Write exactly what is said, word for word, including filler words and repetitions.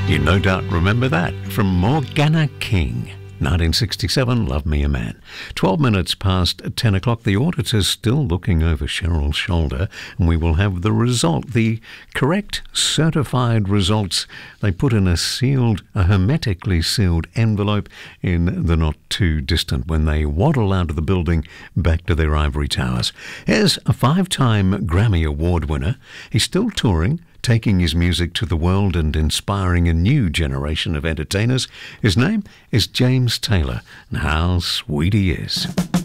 You no doubt remember that from Morgana King. nineteen sixty-seven, Love Me a Man. twelve minutes past ten o'clock, the auditor's still looking over Cheryl's shoulder, and we will have the result, the correct certified results. They put in a sealed, a hermetically sealed envelope in the not too distant when they waddle out of the building back to their ivory towers. Here's a five-time Grammy Award winner. He's still touring, taking his music to the world and inspiring a new generation of entertainers. His name is James Taylor, and how sweet he is.